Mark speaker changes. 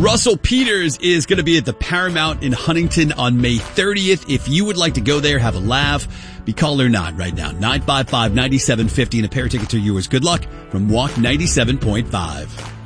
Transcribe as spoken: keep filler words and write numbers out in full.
Speaker 1: Russell Peters is going to be at the Paramount in Huntington on May thirtieth. If you would like to go there, have a laugh, be caller nine right now. nine five five, nine seven five zero and a pair of tickets are yours. Good luck from Walk ninety-seven point five.